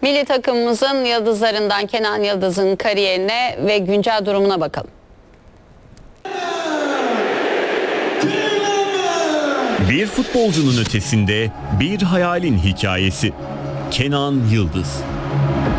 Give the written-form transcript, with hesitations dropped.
Milli takımımızın yıldızlarından Kenan Yıldız'ın kariyerine ve güncel durumuna bakalım. Bir futbolcunun ötesinde bir hayalin hikayesi. Kenan Yıldız.